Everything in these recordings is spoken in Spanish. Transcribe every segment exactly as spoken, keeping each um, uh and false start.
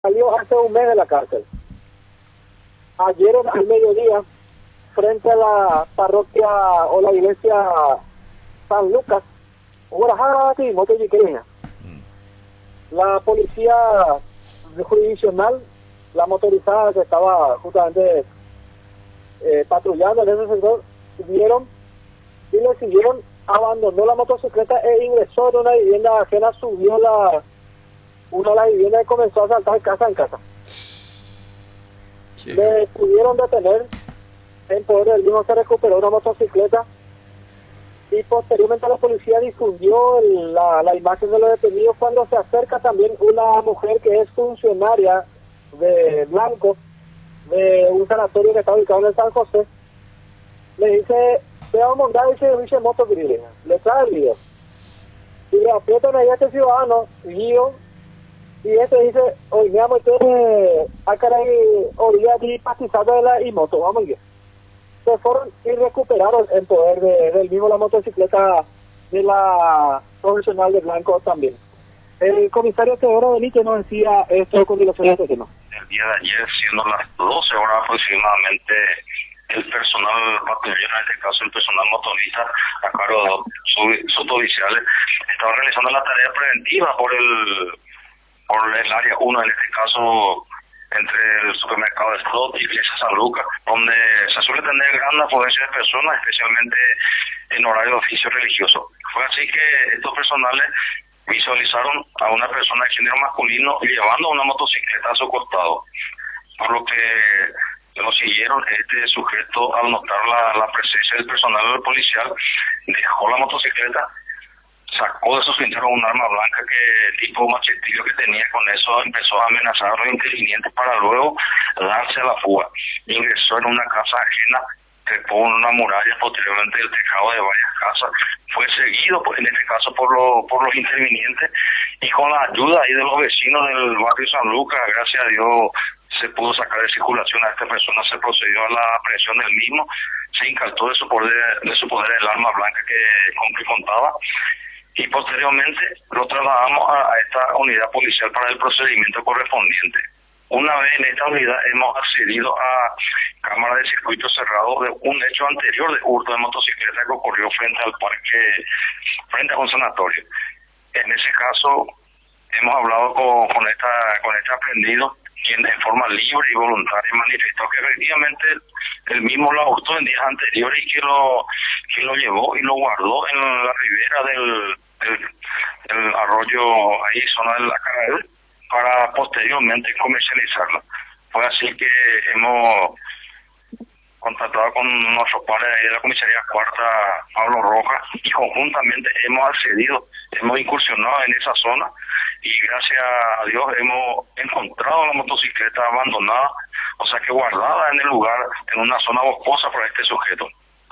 Salió hace un mes de la cárcel. Ayer al mediodía, frente a la parroquia o la iglesia San Lucas, la policía jurisdiccional, la motorizada que estaba justamente eh, patrullando en ese sector, vieron y le siguieron, abandonó la motocicleta e ingresó en una vivienda ajena, subió la una de las viviendas y comenzó a saltar casa en casa. Sí. Le pudieron detener, en poder del mismo se recuperó una motocicleta y posteriormente la policía difundió el, la, la imagen de los detenidos cuando se acerca también una mujer que es funcionaria de Blanco, de un sanatorio que está ubicado en el San José. Le dice, te vamos a montar, dice, dice moto gris, le trae el video. Y le aprietan a este ciudadano, guío, y este dice, oye, me amo, este, acá hay orilla de pastizado de la y moto, vamos bien. Se fueron y recuperaron en poder de, del mismo la motocicleta de la profesional de Blanco también. El comisario Teodoro Benítez nos decía esto con relación a este tema. El día de ayer, siendo las doce horas aproximadamente, el personal patrullero, en este caso el personal motorista, a cargo de sus suboficiales, estaba realizando la tarea preventiva por el por el área uno, en este caso entre el supermercado de Slot y Iglesia San Lucas, donde se suele tener gran afluencia de personas, especialmente en horario de oficio religioso. Fue así que estos personales visualizaron a una persona de género masculino llevando una motocicleta a su costado, por lo que lo siguieron. Este sujeto, al notar la, la presencia del personal policial, dejó la motocicleta, sacó de su cinturón un arma blanca que tipo machetillo que tenía. Con eso empezó a amenazar a los intervinientes para luego darse a la fuga. Ingresó en una casa ajena, trepó en una muralla, posteriormente el tejado de varias casas. Fue seguido, pues, en este caso, por, lo, por los intervinientes, y con la ayuda ahí de los vecinos del barrio San Lucas, gracias a Dios, se pudo sacar de circulación a esta persona. Se procedió a la aprehensión del mismo, se incautó de su poder, de su poder el arma blanca que, con que contaba, y posteriormente lo trasladamos a, a esta unidad policial para el procedimiento correspondiente. Una vez en esta unidad hemos accedido a cámara de circuito cerrado de un hecho anterior de hurto de motocicleta que ocurrió frente al parque, frente a un sanatorio. En ese caso hemos hablado con, con, esta, con este aprendido, quien de forma libre y voluntaria manifestó que efectivamente él mismo lo hurtó en días anteriores y que lo, que lo llevó y lo guardó en la ribera del, del, del arroyo, ahí zona de la Carael, para posteriormente comercializarla. Fue así que hemos contactado con nuestros padres de la comisaría cuarta, Pablo Rojas, y conjuntamente hemos accedido, hemos incursionado en esa zona y gracias a Dios hemos encontrado la motocicleta abandonada, o sea que guardada en el lugar, en una zona boscosa por este sujeto.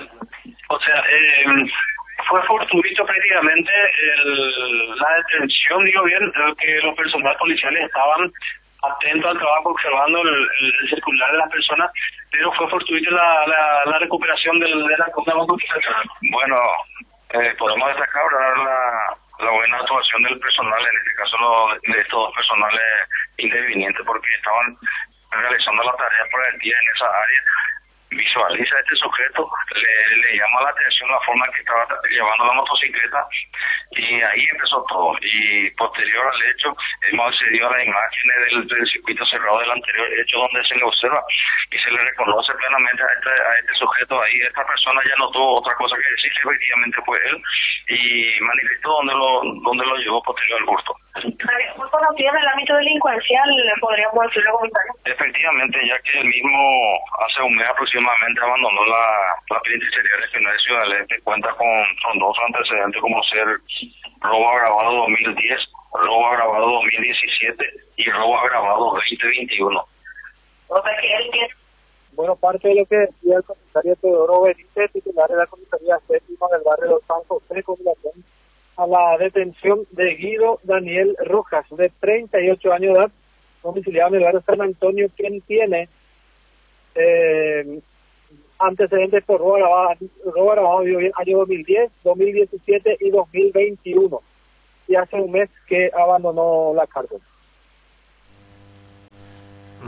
O sea, eh, fue fortuito prácticamente el, la detención, digo bien, que los personales policiales estaban atentos al trabajo, observando el, el, el circular de las personas, pero fue fortuito la, la, la recuperación del, de la, de la motocicleta. Bueno, eh, podemos destacar la, la buena actuación del personal, en este caso lo, de estos dos personales intervinientes, porque estaban realizando la tarea preventiva en esa área. Visualiza a este sujeto, le, le llama la atención la forma en que estaba llevando la motocicleta, y ahí empezó todo. Y posterior al hecho hemos accedido a las imágenes del, del circuito cerrado del anterior hecho, donde se le observa y se le reconoce plenamente a este, a este sujeto ahí. Esta persona ya no tuvo otra cosa que decir, que efectivamente fue él, y manifestó dónde lo, dónde lo llevó posterior al hurto. ¿Muy conocido en el ámbito delincuencial, podríamos decirlo como tal? Efectivamente, ya que él mismo hace un mes aproximadamente abandonó la, la penitenciaría regional de Ciudad del Este, cuenta con frondosos antecedentes como ser robo agravado dos mil diez, robo agravado dos mil diecisiete y robo agravado veinte veintiuno. O sea que él tiene... Bueno, parte de lo que decía el comisario Teodoro Benítez, titular de la comisaría séptima del barrio de San José, con relación a la detención de Guido Daniel Rojas, de treinta y ocho años de edad, domiciliado en el barrio San Antonio, quien tiene eh, antecedentes por robo agravado, robo agravado año dos mil diez, dos mil diecisiete y dos mil veintiuno, y hace un mes que abandonó la cárcel.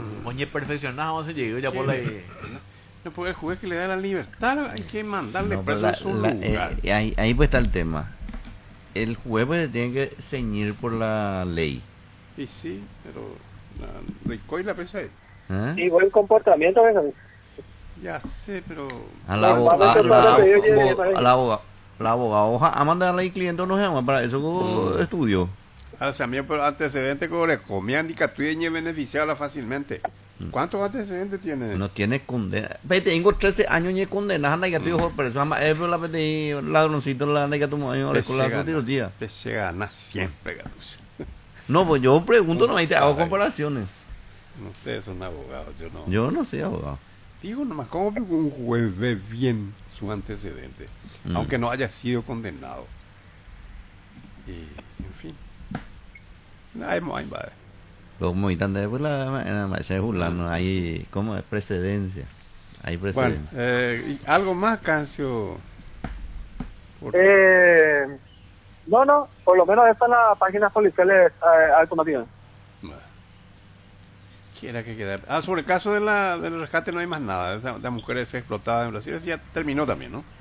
Oye, perfeccionado se llegó ya por la... No puede el juez que le da la libertad, hay que mandarle No, preso la- en su la- lugar. eh, ahí, ahí pues está el tema. El juez pues, tiene que ceñir por la ley. Y sí, pero la ricó y la pesa ahí. ¿Eh? Y buen comportamiento, ¿ves? Ya sé, pero A la abogada, Normalmente la, para pedir, oye, abo- para- a la abogada, la abogada, oja, a mandarle al cliente no se llama para eso Mm. estudio. ahora también por antecedentes que le comían y que tú y beneficiarla fácilmente. ¿Cuántos antecedentes tiene? No tiene condena. Ve, tengo trece años y condena, anda que estoy por eso, ama, es la pete ladroncito la anda que tu mayor Te con la llega- tiro tía. te llega a ganar siempre, gatos. No, pues yo pregunto, no, ahí te hago Ay. comparaciones. Ustedes son abogados, yo no. Yo no soy abogado. Digo nomás, ¿cómo un juez ve bien su antecedente? Mm. Aunque no haya sido condenado. Y, en fin. Ay, ay, va. Como y tan después la marcha de Julano, hay como es precedencia. Hay Bueno, precedencia. eh, y algo más, Cancio. Por- Eh, no, no, por lo menos están las páginas policiales eh, alternativas. Bueno. Quiera que quede. Ah, sobre el caso de la, del rescate no hay más nada. De las mujeres explotadas en Brasil, eso ya terminó también, ¿no?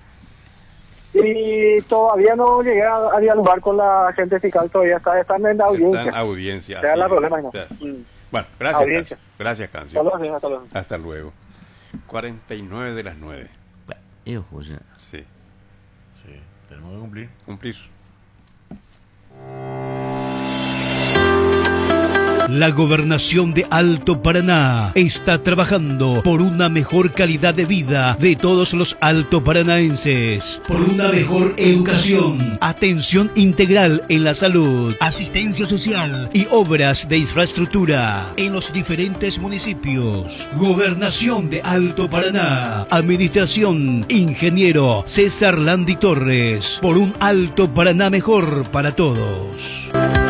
Y todavía no llegué a, a dialogar con la agente fiscal, todavía está, están en audiencia. Está en audiencia. Ese es así el problema, es. ¿no? Ya. Mm. Bueno, gracias. Audiencia. Cancio. Gracias, Hasta Cancio. luego, señor, hasta luego. Hasta luego. cuarenta y nueve de las nueve. Hijo, José. Sí, Sí, tenemos que cumplir. cumplir. La Gobernación de Alto Paraná está trabajando por una mejor calidad de vida de todos los altoparanaenses, por una mejor educación, atención integral en la salud, asistencia social y obras de infraestructura en los diferentes municipios. Gobernación de Alto Paraná, Administración Ingeniero César Landi Torres, por un Alto Paraná mejor para todos.